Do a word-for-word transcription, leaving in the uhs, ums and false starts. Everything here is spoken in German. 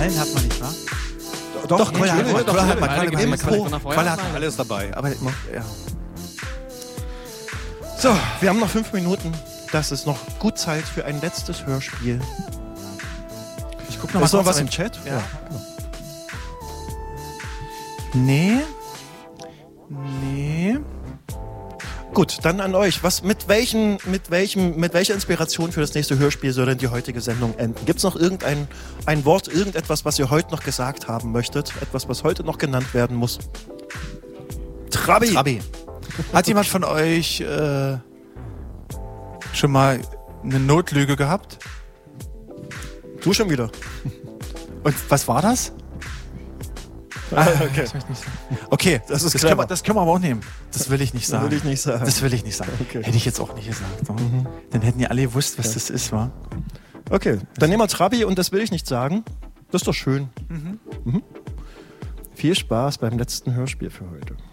Quallen hat man nicht, wa? Doch, Doch, Qualle Qualle hat Qualle man. hat man. Qualle Qualle Qualle Qualle Qualle hat man alles dabei. Aber, ja. So, wir haben noch fünf Minuten. Das ist noch gut Zeit für ein letztes Hörspiel. Ich guck noch mal Ist noch kurz was rein. im Chat? Ja. Nee. Nee. Gut, dann an euch. Was, mit, welchen, mit, welchem, mit welcher Inspiration für das nächste Hörspiel soll denn die heutige Sendung enden? Gibt es noch irgendein ein Wort, irgendetwas, was ihr heute noch gesagt haben möchtet? Etwas, was heute noch genannt werden muss? Trabi! Trabi. Hat jemand von euch äh, schon mal eine Notlüge gehabt? Du schon wieder. Und was war das? Ah, okay. Das möchte ich nicht sagen. Okay, Das ist das, clever. können wir, das können wir aber auch nehmen. Das will ich nicht sagen. Will ich nicht sagen. Das will ich nicht sagen. Okay. Hätte ich jetzt auch nicht gesagt. So. Mhm. Dann hätten ja alle gewusst, was ja. das ist, wa? Okay, dann nehmen wir Trabi und das will ich nicht sagen. Das ist doch schön. Mhm. Mhm. Viel Spaß beim letzten Hörspiel für heute.